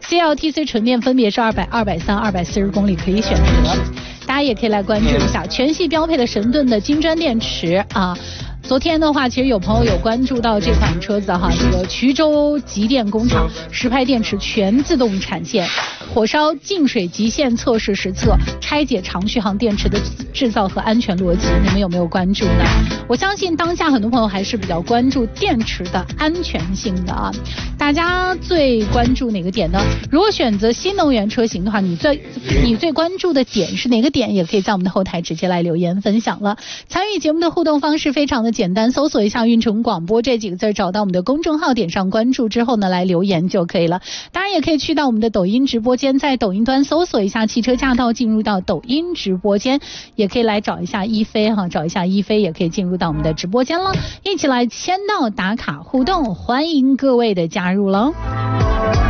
CLTC 纯电分别是200、230、240公里可以选择，大家也可以来关注一下全系标配的神盾的金砖电池啊。昨天的话，其实有朋友有关注到这款车子哈，这个衢州极电工厂实拍电池全自动产线，火烧净水极限测试实测，拆解长续航电池的制造和安全逻辑，你们有没有关注呢？我相信当下很多朋友还是比较关注电池的安全性的啊。大家最关注哪个点呢？如果选择新能源车型的话，你最关注的点是哪个点？也可以在我们的后台直接来留言分享了。参与节目的互动方式非常的简单，搜索一下运城广播这几个字，找到我们的公众号，点上关注之后呢，来留言就可以了。当然也可以去到我们的抖音直播间，在抖音端搜索一下汽车驾到，进入到抖音直播间，也可以来找一下一飞哈，找一下一飞也可以进入到我们的直播间了，一起来签到打卡互动，欢迎各位的加入了。